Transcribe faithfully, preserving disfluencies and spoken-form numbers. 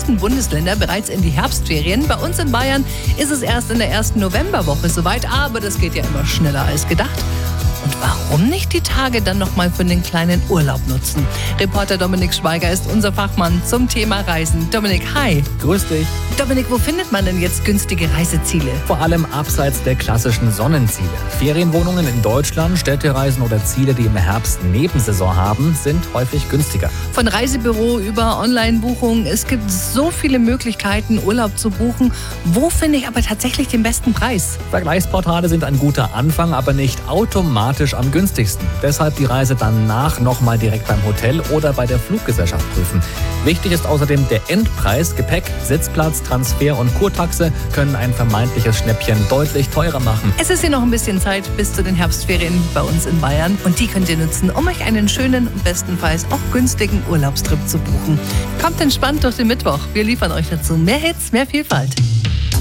meisten Bundesländer bereits in die Herbstferien. Bei uns in Bayern ist es erst in der ersten Novemberwoche soweit, aber das geht ja immer schneller als gedacht. Und warum nicht die Tage dann nochmal für den kleinen Urlaub nutzen? Reporter Dominik Schweiger ist unser Fachmann zum Thema Reisen. Dominik, hi. Grüß dich. Dominik, wo findet man denn jetzt günstige Reiseziele? Vor allem abseits der klassischen Sonnenziele. Ferienwohnungen in Deutschland, Städtereisen oder Ziele, die im Herbst Nebensaison haben, sind häufig günstiger. Von Reisebüro über Online-Buchungen. Es gibt so viele Möglichkeiten, Urlaub zu buchen. Wo finde ich aber tatsächlich den besten Preis? Vergleichsportale sind ein guter Anfang, aber nicht automatisch am günstigsten. Deshalb die Reise danach nochmal direkt beim Hotel oder bei der Fluggesellschaft prüfen. Wichtig ist außerdem der Endpreis. Gepäck, Sitzplatz, Transfer und Kurtaxe können ein vermeintliches Schnäppchen deutlich teurer machen. Es ist hier noch ein bisschen Zeit bis zu den Herbstferien bei uns in Bayern. Und die könnt ihr nutzen, um euch einen schönen und bestenfalls auch günstigen Urlaubstrip zu buchen. Kommt entspannt durch den Mittwoch. Wir liefern euch dazu mehr Hits, mehr Vielfalt.